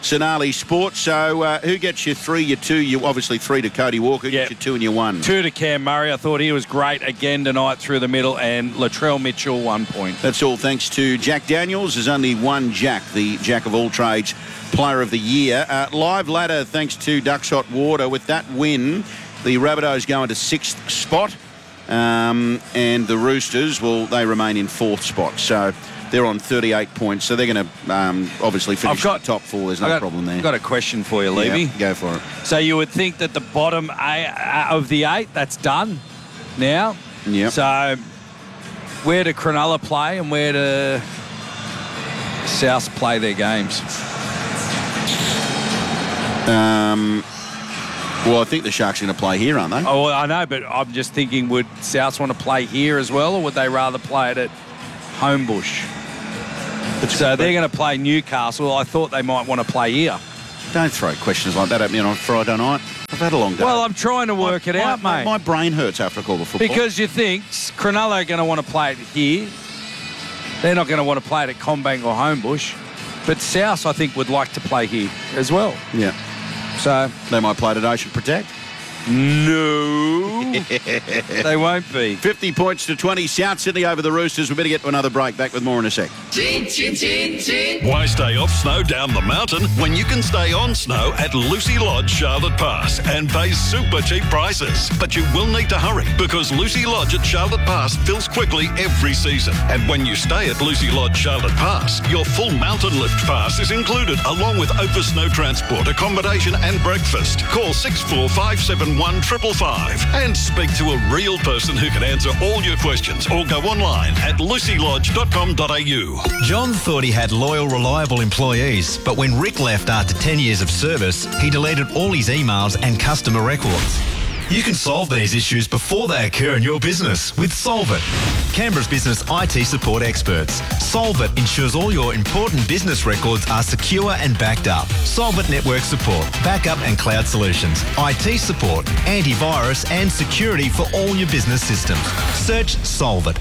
Sonali Sports. So who gets your 3, your 2? You obviously 3 to Cody Walker. Who gets your 2 and your 1? 2 to Cam Murray. I thought he was great again tonight through the middle, and Latrell Mitchell 1 point. That's all thanks to Jack Daniels. There's only one Jack, the Jack of all trades player of the year. Live ladder thanks to Duckshot Water. With that win, the Rabbitohs go into 6th spot, and the Roosters, well, they remain in 4th spot. So they're on 38 points. So they're going to obviously finish the top 4. There's no problem there. I've got a question for you, Levy. Yeah, go for it. So you would think that the bottom of the 8, that's done now. Yeah. So where do Cronulla play and where do South play their games? Well, I think the Sharks are going to play here, aren't they? Oh, well, I know, but I'm just thinking, would South want to play here as well, or would they rather play it at Homebush? So they're going to play Newcastle. I thought they might want to play here. Don't throw questions like that at me on Friday night. I've had a long day. Well, I'm trying to work it out, mate. My brain hurts after I call the football. Because you think Cronulla are going to want to play it here. They're not going to want to play it at Combank or Homebush. But South, I think, would like to play here as well. Yeah. So they might play it at Ocean Protect. No. They won't be. 50 points to 20. South Sydney over the Roosters. We better get to another break. Back with more in a sec. Why stay off snow down the mountain when you can stay on snow at Lucy Lodge, Charlotte Pass, and pay super cheap prices? But you will need to hurry because Lucy Lodge at Charlotte Pass fills quickly every season. And when you stay at Lucy Lodge, Charlotte Pass, your full mountain lift pass is included along with open snow transport, accommodation and breakfast. Call 6457 555 and speak to a real person who can answer all your questions, or go online at lucylodge.com.au. John thought he had loyal, reliable employees, but when Rick left after 10 years of service, he deleted all his emails and customer records. You can solve these issues before they occur in your business with Solvit, Canberra's business IT support experts. Solvit ensures all your important business records are secure and backed up. Solvit network support, backup and cloud solutions, IT support, antivirus and security for all your business systems. Search Solvit,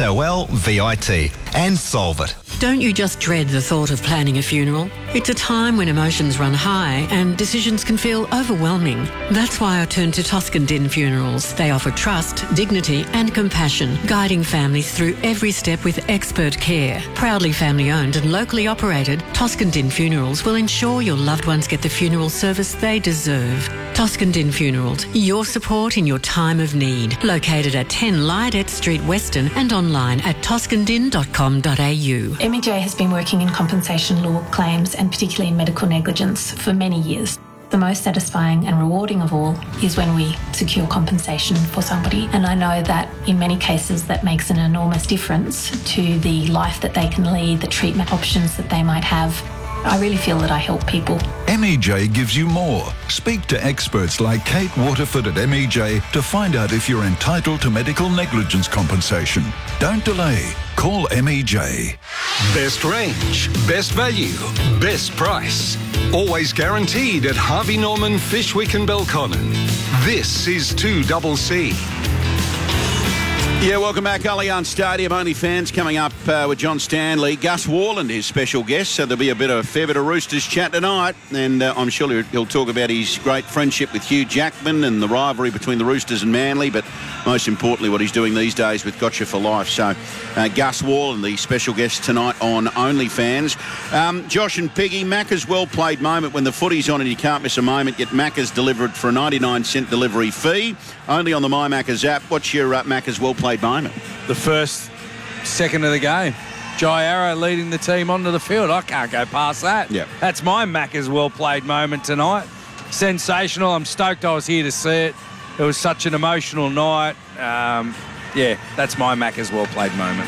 SOLVIT, and solve it. Don't you just dread the thought of planning a funeral? It's a time when emotions run high and decisions can feel overwhelming. That's why I turned to Toscan Din Funerals. They offer trust, dignity and compassion, guiding families through every step with expert care. Proudly family owned and locally operated, Toscan Din Funerals will ensure your loved ones get the funeral service they deserve. Toscan Din Funerals, your support in your time of need. Located at 10 Lydet Street, Weston, and online at toscandin.com.au. MEJ has been working in compensation law claims and particularly in medical negligence for many years. The most satisfying and rewarding of all is when we secure compensation for somebody. And I know that in many cases that makes an enormous difference to the life that they can lead, the treatment options that they might have. I really feel that I help people. MEJ gives you more. Speak to experts like Kate Waterford at MEJ to find out if you're entitled to medical negligence compensation. Don't delay. Call MEJ. Best range, best value, best price. Always guaranteed at Harvey Norman, Fishwick and Belconnen. This is 2CC. Yeah, welcome back. Allianz Stadium. Only fans coming up with John Stanley. Gus Worland is special guest, so there'll be a fair bit of Roosters chat tonight. And I'm sure he'll talk about his great friendship with Hugh Jackman and the rivalry between the Roosters and Manly, but most importantly, what he's doing these days with Gotcha for Life. So Gus Worland, the special guest tonight on OnlyFans. Josh and Piggy, Macca's well-played moment when the footy's on and you can't miss a moment, yet Macca's delivered for a 99-cent delivery fee. Only on the My Macca's app. What's your Macca's well-played moment? The first second of the game. Jai Arrow leading the team onto the field. I can't go past that. Yeah. That's my Macca's well-played moment tonight. Sensational. I'm stoked I was here to see it. It was such an emotional night. Yeah, that's my Macca's well-played moment.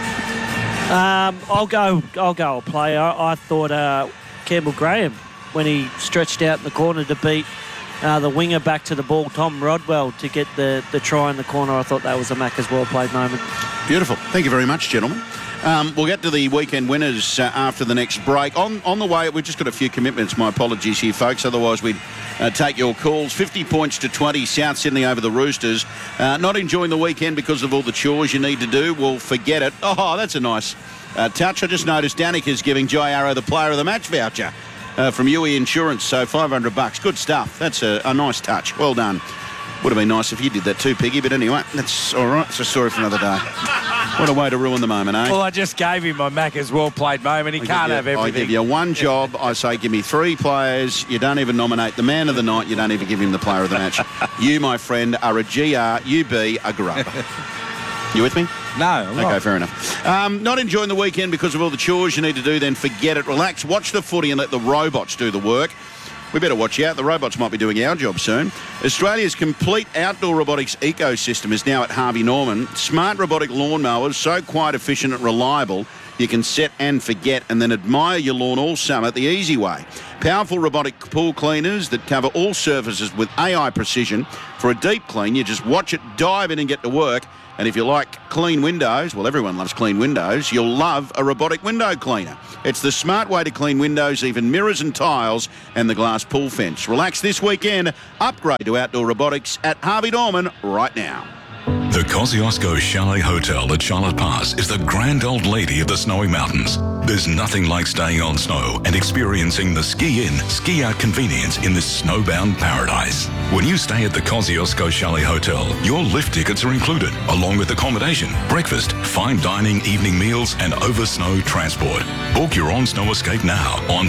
I'll go a player. I thought Campbell Graham, when he stretched out in the corner to beat the winger back to the ball, Tom Rodwell, to get the try in the corner. I thought that was a Macca's well-played moment. Beautiful. Thank you very much, gentlemen. We'll get to the weekend winners after the next break. On the way, we've just got a few commitments. My apologies here, folks. Otherwise, we'd take your calls. 50 points to 20, South Sydney over the Roosters. Not enjoying the weekend because of all the chores you need to do. Well, forget it. Oh, that's a nice touch. I just noticed Danik is giving Jai Arrow the player of the match voucher. from UE Insurance. So $500. Good stuff. That's a nice touch. Well done. Would have been nice if you did that too, Piggy, but anyway, that's all right. It's a story for another day. What a way to ruin the moment, eh? Well, I just gave him my Macca's well-played moment. He can't have everything. I give you one job. I say give me 3 players. You don't even nominate the man of the night. You don't even give him the player of the match. You, my friend, are a GR. You be a grubber. You with me? No, I'm okay, not. fair enough. Not enjoying the weekend because of all the chores you need to do, then forget it. Relax, watch the footy and let the robots do the work. We better watch out. The robots might be doing our job soon. Australia's complete outdoor robotics ecosystem is now at Harvey Norman. Smart robotic lawnmowers, so quiet, efficient and reliable, you can set and forget and then admire your lawn all summer the easy way. Powerful robotic pool cleaners that cover all surfaces with AI precision. For a deep clean, you just watch it, dive in and get to work. And if you like clean windows, well, everyone loves clean windows, you'll love a robotic window cleaner. It's the smart way to clean windows, even mirrors and tiles, and the glass pool fence. Relax this weekend. Upgrade to outdoor robotics at Harvey Norman right now. The Kosciuszko Chalet Hotel at Charlotte Pass is the grand old lady of the Snowy Mountains. There's nothing like staying on snow and experiencing the ski-in, ski-out convenience in this snowbound paradise. When you stay at the Kosciuszko Chalet Hotel, your lift tickets are included, along with accommodation, breakfast, fine dining, evening meals, and over-snow transport. Book your on-snow escape now on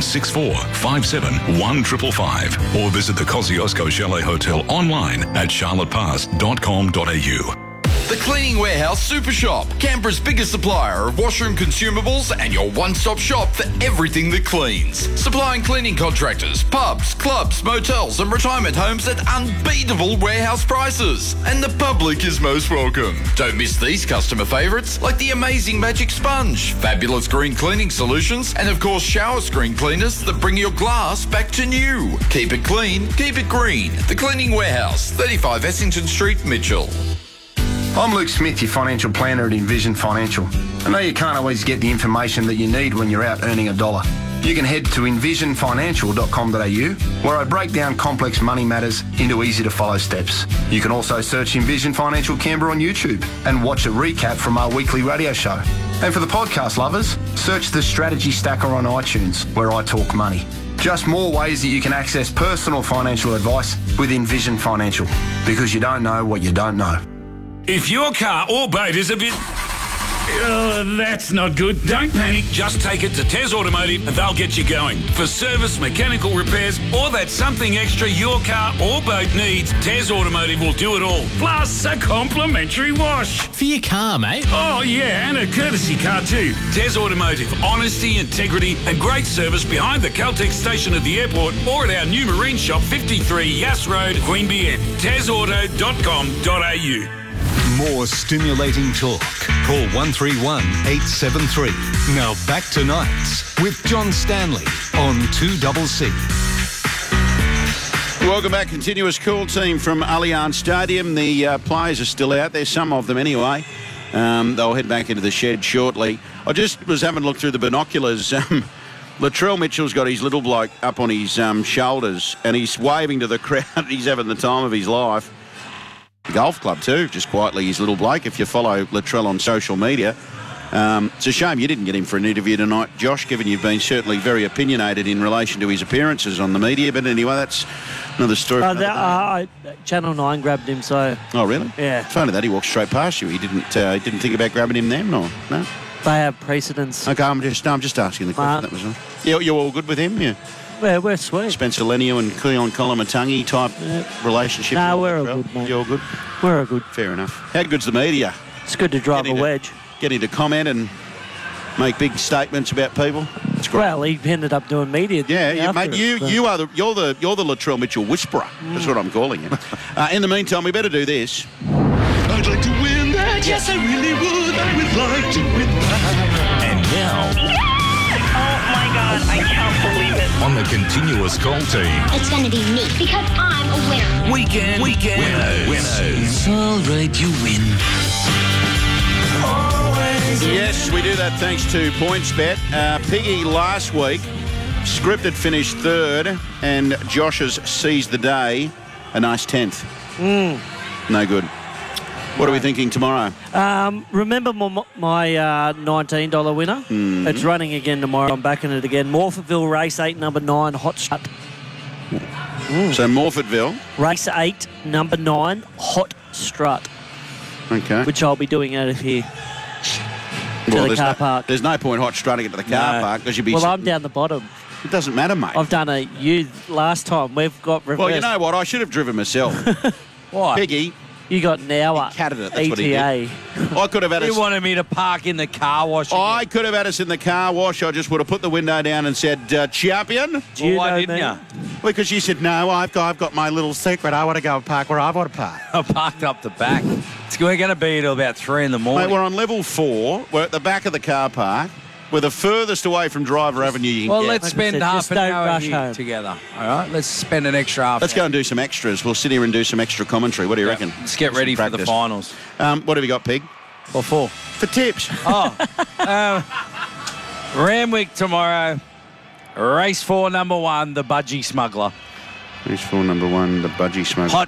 6457-1555 or visit the Kosciuszko Chalet Hotel online at charlottepass.com.au. The Cleaning Warehouse Super Shop, Canberra's biggest supplier of washroom consumables and your one-stop shop for everything that cleans. Supplying cleaning contractors, pubs, clubs, motels and retirement homes at unbeatable warehouse prices. And the public is most welcome. Don't miss these customer favourites like the amazing Magic Sponge, fabulous green cleaning solutions and of course shower screen cleaners that bring your glass back to new. Keep it clean, keep it green. The Cleaning Warehouse, 35 Essington Street, Mitchell. I'm Luke Smith, your financial planner at Envision Financial. I know you can't always get the information that you need when you're out earning a dollar. You can head to envisionfinancial.com.au, where I break down complex money matters into easy-to-follow steps. You can also search Envision Financial Canberra on YouTube and watch a recap from our weekly radio show. And for the podcast lovers, search the Strategy Stacker on iTunes, where I talk money. Just more ways that you can access personal financial advice with Envision Financial, because you don't know what you don't know. If your car or boat is a bit... that's not good. Don't panic. Just take it to Tez Automotive and they'll get you going. For service, mechanical repairs, or that something extra your car or boat needs, Tez Automotive will do it all. Plus a complimentary wash. For your car, mate. Oh, yeah, and a courtesy car too. Tez Automotive. Honesty, integrity and great service behind the Caltex station at the airport or at our new marine shop, 53 Yass Road, Queanbeyan. TezAuto.com.au. More stimulating talk. Call 131 873. Now back to Nights with John Stanley on 2CC. Welcome back. Continuous call team from Allianz Stadium. The players are still out there, some of them anyway. They'll head back into the shed shortly. I just was having a look through the binoculars. Latrell Mitchell's got his little bloke up on his shoulders and he's waving to the crowd. He's having the time of his life. Golf club too, just quietly, his little bloke, if you follow Latrell on social media. It's a shame you didn't get him for an interview tonight, Josh, given you've been certainly very opinionated in relation to his appearances on the media. But anyway, that's another story. Channel 9 grabbed him, so... Oh, really? Yeah. It's funny that he walked straight past you. He didn't think about grabbing him then, or no? They have precedence. Okay, I'm just asking the question. That was all. You're all good with him, yeah? Yeah, we're sweet. Spencer Lenio and Cleon Kolomatangi type relationship. No, we're all good, mate. You're all good? We're all good. Fair enough. How good's the media? It's good to drive a wedge. Getting to comment and make big statements about people. It's great. Well, he ended up doing media. Yeah, mate. You're the Latrell Mitchell whisperer. That's what I'm calling you. In the meantime, we better do this. I'd like to win that. Yes, I really would. I would like to win that. And now... Oh my God, I can't believe it. On the continuous call team. It's going to be me because I'm a winner. Weekend winners. All right, you win. Yes, we do that thanks to PointsBet. Piggy last week, scripted finished third, and Josh has seized the day, a nice 10th. No good. What are we thinking tomorrow? Remember my $19 winner? Mm. It's running again tomorrow. I'm backing it again. Morphettville Race 8, number 9, Hot Strut. So Morphettville. Race 8, number 9, Hot Strut. Okay. Which I'll be doing out of here. To the car park. There's no point hot strutting it to the car park because you'd be... Well, I'm down the bottom. It doesn't matter, mate. I've done last time. We've got reversed. Well, you know what? I should have driven myself. Why? Piggy. You got an hour. Catted it. That's ETA. what he did. I could have had us... You wanted me to park in the car wash again. I could have had us in the car wash. I just would have put the window down and said, champion. Well, why didn't you? Because you said, no, I've got my little secret. I want to go and park where I want to park. I parked up the back. We're going to be till about 3 in the morning. Mate, we're on level 4. We're at the back of the car park. We're the furthest away from Driver Avenue you can Well, get. let's spend half an hour here home together. All right? Let's spend an extra half Let's go and do some extras. We'll sit here and do some extra commentary. What do you reckon? Let's get ready for the finals. What have you got, Pig? What for? For tips. Randwick tomorrow. Race 4, number 1, the Budgie Smuggler. Race 4, number 1, the Budgie Smuggler. Hot